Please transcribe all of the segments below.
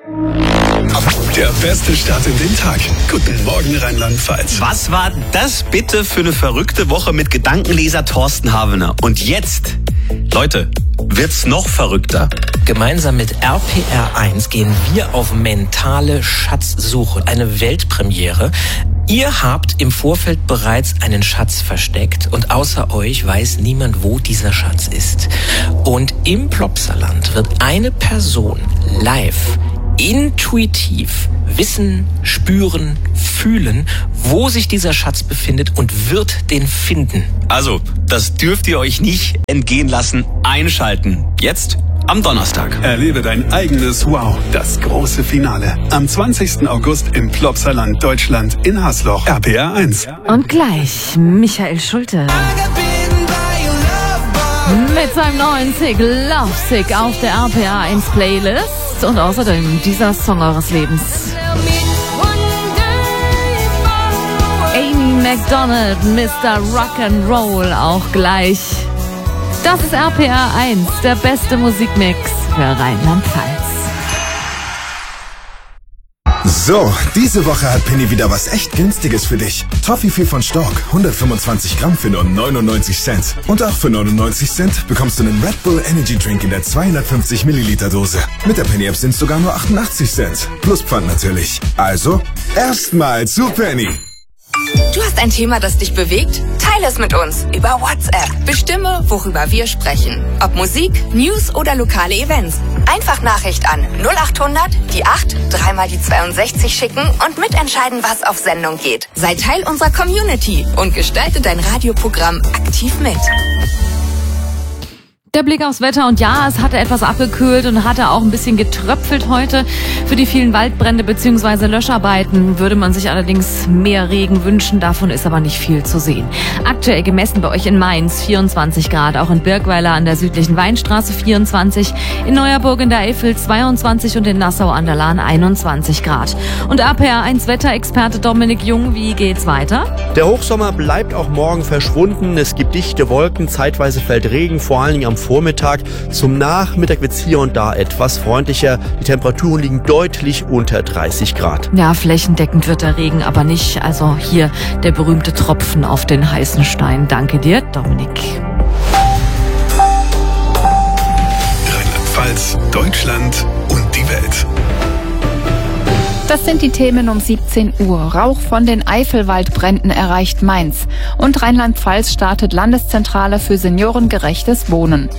Der beste Start in den Tag. Guten Morgen, Rheinland-Pfalz. Was war das bitte für eine verrückte Woche mit Gedankenleser Thorsten Havener? Und jetzt, Leute, wird's noch verrückter. Gemeinsam mit RPR1 gehen wir auf mentale Schatzsuche. Eine Weltpremiere. Ihr habt im Vorfeld bereits einen Schatz versteckt und außer euch weiß niemand, wo dieser Schatz ist. Und im Plopsaland wird eine Person live, intuitiv wissen, spüren, fühlen, wo sich dieser Schatz befindet und wird den finden. Also, das dürft ihr euch nicht entgehen lassen. Einschalten. Jetzt am Donnerstag. Erlebe dein eigenes Wow, das große Finale. Am 20. August im Plopsaland Deutschland in Hasloch. RPR1. Und gleich Michael Schulte mit seinem neuen Sick Love Sick auf der RPR1 Playlist und außerdem dieser Song eures Lebens. Amy Macdonald, Mr. Rock'n'Roll auch gleich. Das ist RPR1, der beste Musikmix für Rheinland-Pfalz. So, diese Woche hat Penny wieder was echt Günstiges für dich. Toffifee von Stork, 125 Gramm für nur 99 Cent. Und auch für 99 Cent bekommst du einen Red Bull Energy Drink in der 250 Milliliter Dose. Mit der Penny App sind es sogar nur 88 Cent. Plus Pfand natürlich. Also, erstmal zu Penny. Du hast ein Thema, das dich bewegt? Teile es mit uns über WhatsApp. Bestimme, worüber wir sprechen. Ob Musik, News oder lokale Events. Einfach Nachricht an 0800 die 8 3 mal die 62 schicken und mitentscheiden, was auf Sendung geht. Sei Teil unserer Community und gestalte dein Radioprogramm aktiv mit. Der Blick aufs Wetter und ja, es hatte etwas abgekühlt und hatte auch ein bisschen getröpfelt heute. Für die vielen Waldbrände bzw. Löscharbeiten würde man sich allerdings mehr Regen wünschen. Davon ist aber nicht viel zu sehen. Aktuell gemessen bei euch in Mainz 24 Grad, auch in Birkweiler an der südlichen Weinstraße 24, in Neuerburg in der Eifel 22 und in Nassau an der Lahn 21 Grad. Und RPR1 Wetterexperte Dominik Jung, wie geht's weiter? Der Hochsommer bleibt auch morgen verschwunden. Es gibt dichte Wolken, zeitweise fällt Regen, vor allen Dingen am Vormittag. Zum Nachmittag wird's hier und da etwas freundlicher. Die Temperaturen liegen deutlich unter 30 Grad. Ja, flächendeckend wird der Regen aber nicht. Also hier der berühmte Tropfen auf den heißen Stein. Danke dir, Dominik. Rheinland-Pfalz, Deutschland und die Welt. Das sind die Themen um 17 Uhr. Rauch von den Eifelwaldbränden erreicht Mainz. Und Rheinland-Pfalz startet Landeszentrale für seniorengerechtes Wohnen.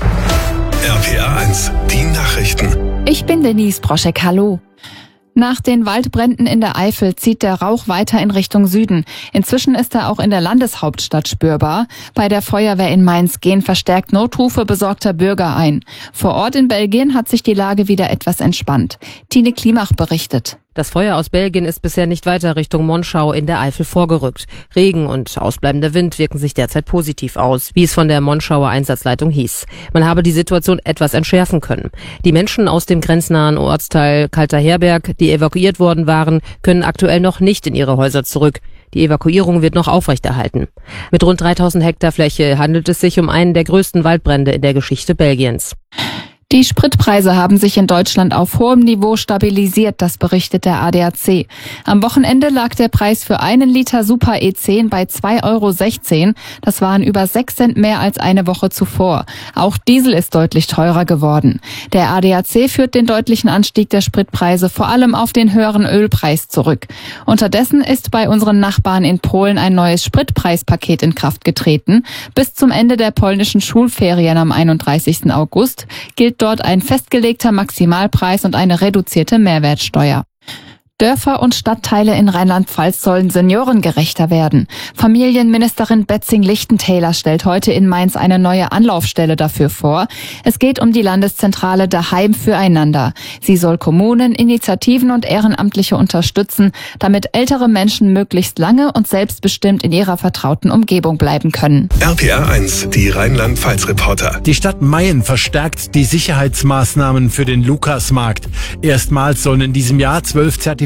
RPR1, die Nachrichten. Ich bin Denise Broschek, hallo. Nach den Waldbränden in der Eifel zieht der Rauch weiter in Richtung Süden. Inzwischen ist er auch in der Landeshauptstadt spürbar. Bei der Feuerwehr in Mainz gehen verstärkt Notrufe besorgter Bürger ein. Vor Ort in Belgien hat sich die Lage wieder etwas entspannt. Tine Klimach berichtet. Das Feuer aus Belgien ist bisher nicht weiter Richtung Monschau in der Eifel vorgerückt. Regen und ausbleibender Wind wirken sich derzeit positiv aus, wie es von der Monschauer Einsatzleitung hieß. Man habe die Situation etwas entschärfen können. Die Menschen aus dem grenznahen Ortsteil Kalter Herberg, die evakuiert worden waren, können aktuell noch nicht in ihre Häuser zurück. Die Evakuierung wird noch aufrechterhalten. Mit rund 3000 Hektar Fläche handelt es sich um einen der größten Waldbrände in der Geschichte Belgiens. Die Spritpreise haben sich in Deutschland auf hohem Niveau stabilisiert, das berichtet der ADAC. Am Wochenende lag der Preis für einen Liter Super E10 bei 2,16 €. Das waren über 6 Cent mehr als eine Woche zuvor. Auch Diesel ist deutlich teurer geworden. Der ADAC führt den deutlichen Anstieg der Spritpreise vor allem auf den höheren Ölpreis zurück. Unterdessen ist bei unseren Nachbarn in Polen ein neues Spritpreispaket in Kraft getreten. Bis zum Ende der polnischen Schulferien am 31. August gilt dort ein festgelegter Maximalpreis und eine reduzierte Mehrwertsteuer. Dörfer und Stadtteile in Rheinland-Pfalz sollen seniorengerechter werden. Familienministerin Betzing-Lichtenthaler stellt heute in Mainz eine neue Anlaufstelle dafür vor. Es geht um die Landeszentrale Daheim füreinander. Sie soll Kommunen, Initiativen und Ehrenamtliche unterstützen, damit ältere Menschen möglichst lange und selbstbestimmt in ihrer vertrauten Umgebung bleiben können. RPR1, die Rheinland-Pfalz-Reporter. Die Stadt Mayen verstärkt die Sicherheitsmaßnahmen für den Lukasmarkt. Erstmals sollen in diesem Jahr 12 Zertifikate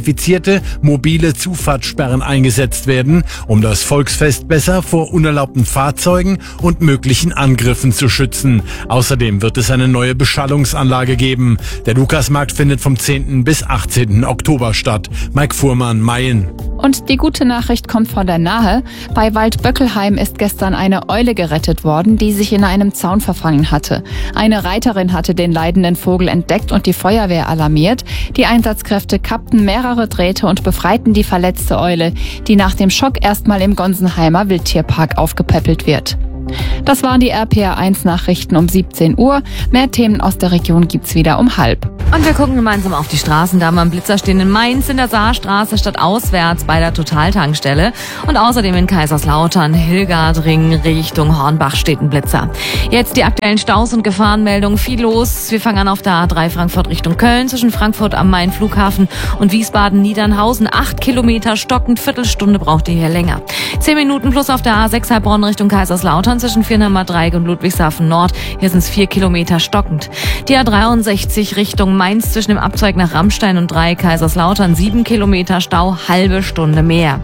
spezifizierte mobile Zufahrtssperren eingesetzt werden, um das Volksfest besser vor unerlaubten Fahrzeugen und möglichen Angriffen zu schützen. Außerdem wird es eine neue Beschallungsanlage geben. Der Lukasmarkt findet vom 10. bis 18. Oktober statt. Mike Fuhrmann, Mayen. Und die gute Nachricht kommt von der Nahe. Bei Waldböckelheim ist gestern eine Eule gerettet worden, die sich in einem Zaun verfangen hatte. Eine Reiterin hatte den leidenden Vogel entdeckt und die Feuerwehr alarmiert. Die Einsatzkräfte kappten mehrere Drähte und befreiten die verletzte Eule, die nach dem Schock erstmal im Gonsenheimer Wildtierpark aufgepäppelt wird. Das waren die RPR1-Nachrichten um 17 Uhr. Mehr Themen aus der Region gibt's wieder um 12:30. Und wir gucken gemeinsam auf die Straßen. Da am Blitzer stehen in Mainz in der Saarstraße statt auswärts bei der Totaltankstelle. Und außerdem in Kaiserslautern, Hilgardring Richtung Hornbach steht ein Blitzer. Jetzt die aktuellen Staus und Gefahrenmeldungen. Viel los. Wir fangen an auf der A3 Frankfurt Richtung Köln zwischen Frankfurt am Main Flughafen und Wiesbaden-Niedernhausen. 8 Kilometer stockend, Viertelstunde braucht ihr hier länger. 10 Minuten plus auf der A6 Heilbronn Richtung Kaiserslautern zwischen Viernheimer Dreieck und Ludwigshafen Nord. Hier sind es 4 Kilometer stockend. Die A63 Richtung Mainz zwischen dem Abzweig nach Rammstein und Dreieck Kaiserslautern 7 Kilometer Stau, halbe Stunde mehr.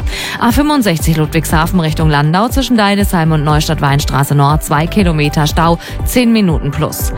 A65 Ludwigshafen Richtung Landau zwischen Deidesheim und Neustadt-Weinstraße Nord 2 Kilometer Stau, 10 Minuten plus.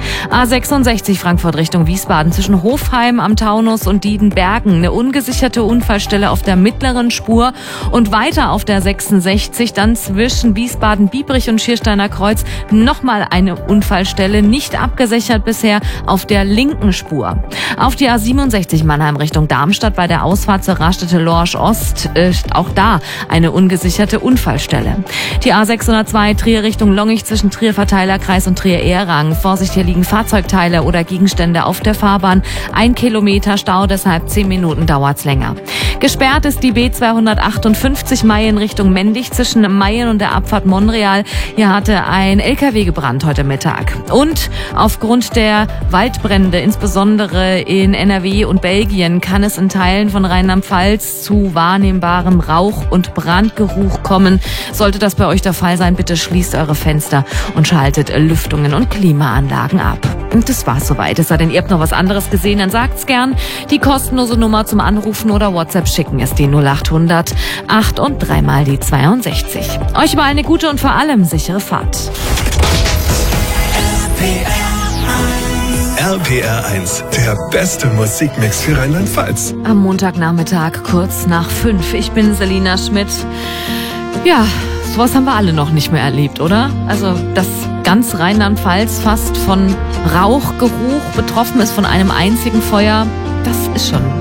A66 Frankfurt Richtung Wiesbaden zwischen Hofheim am Taunus und Diedenbergen eine ungesicherte Unfallstelle auf der mittleren Spur und weiter auf der 66 dann zwischen Wiesbaden-Biebrich und Schiersteiner Kreuz nochmal eine Unfallstelle, nicht abgesichert bisher auf der linken Spur. Auf die A67 Mannheim Richtung Darmstadt bei der Ausfahrt zur Raststätte Lorsch Ost ist auch da eine ungesicherte Unfallstelle. Die A602 Trier Richtung Longich zwischen Trier Verteilerkreis und Trier Ehrang. Vorsicht, hier liegen Fahrzeugteile oder Gegenstände auf der Fahrbahn. 1 Kilometer Stau, deshalb 10 Minuten dauert's länger. Gesperrt ist die B258 Mayen Richtung Mendig zwischen Mayen und der Abfahrt Monreal. Hier hatte ein LKW gebrannt heute Mittag. Und aufgrund der Waldbrände, insbesondere in NRW und Belgien, kann es in Teilen von Rheinland-Pfalz zu wahrnehmbarem Rauch- und Brandgeruch kommen. Sollte das bei euch der Fall sein, bitte schließt eure Fenster und schaltet Lüftungen und Klimaanlagen ab. Und das war's soweit. Es sei denn, ihr habt noch was anderes gesehen, dann sagt's gern. Die kostenlose Nummer zum Anrufen oder WhatsApp schicken ist die 0800 8 und 3 mal die 62. Euch mal eine gute und vor allem sichere Fahrt. RPR1, der beste Musikmix für Rheinland-Pfalz. Am Montagnachmittag, kurz nach 5. Ich bin Selina Schmidt. Ja, sowas haben wir alle noch nicht mehr erlebt, oder? Also, dass ganz Rheinland-Pfalz fast von Rauchgeruch betroffen ist von einem einzigen Feuer, das ist schon